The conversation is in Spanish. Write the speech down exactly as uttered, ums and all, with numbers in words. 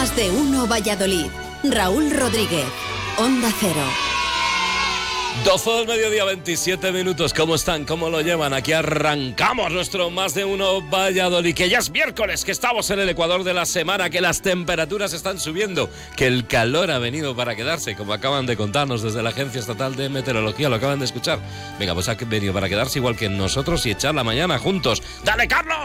Más de uno Valladolid. Raúl Rodríguez, Onda Cero. doce del mediodía, veintisiete minutos. ¿Cómo están? ¿Cómo lo llevan? Aquí arrancamos nuestro Más de Uno Valladolid, que ya es miércoles, que estamos en el ecuador de la semana, que las temperaturas están subiendo, que el calor ha venido para quedarse, como acaban de contarnos desde la Agencia Estatal de Meteorología, lo acaban de escuchar. Venga, pues ha venido para quedarse igual que nosotros y echar la mañana juntos. ¡Dale, Carlos!